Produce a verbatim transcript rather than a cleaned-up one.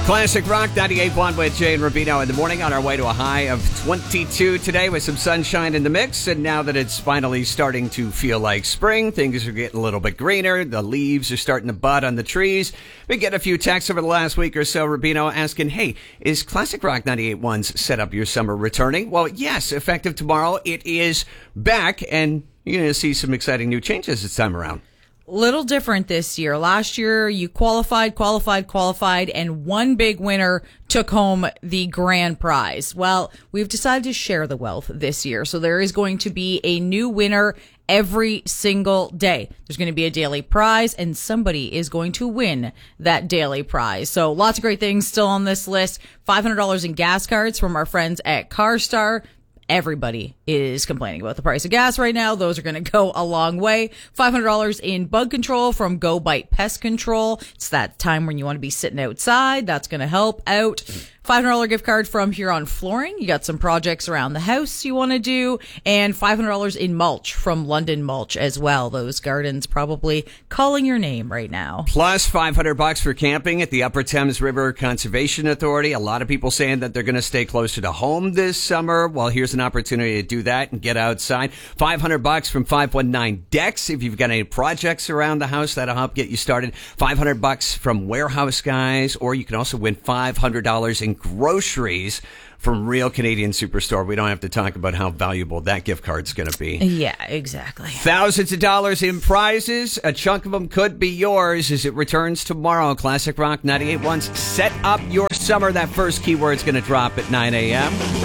Classic Rock ninety-eight point one with Jay and Rubino in the morning, on our way to a high of twenty-two today with some sunshine in the mix. And now that it's finally starting to feel like spring, things are getting a little bit greener. The leaves are starting to bud on the trees. We get a few texts over the last week or so, Rubino, asking, hey, is Classic Rock ninety-eight point one's Set Up Your Summer returning? Well, yes, effective tomorrow, it is back, and you're going to see some exciting new changes this time around. Little different this year. Last year, you qualified, qualified, qualified, and one big winner took home the grand prize. Well, we've decided to share the wealth this year. So there is going to be a new winner every single day. There's going to be a daily prize, and somebody is going to win that daily prize. So lots of great things still on this list. five hundred dollars in gas cards from our friends at CarStar. Everybody is complaining about the price of gas right now. Those are going to go a long way. five hundred dollars in bug control from Go Bite Pest Control. It's that time when you want to be sitting outside. That's going to help out. five hundred dollars gift card from Huron Flooring. You got some projects around the house you want to do. And five hundred dollars in mulch from London Mulch as well. Those gardens probably calling your name right now. Plus five hundred bucks for camping at the Upper Thames River Conservation Authority. A lot of people saying that they're going to stay closer to home this summer. Well, here's an opportunity to do that and get outside. five hundred bucks from five one nine Decks. If you've got any projects around the house, that'll help get you started. five hundred bucks from Warehouse Guys, or you can also win five hundred dollars in groceries from Real Canadian Superstore. We don't have to talk about how valuable that gift card's going to be. Yeah, exactly. Thousands of dollars in prizes. A chunk of them could be yours as it returns tomorrow. Classic Rock ninety-eight point one's Set Up Your Summer. That first keyword's going to drop at nine a.m.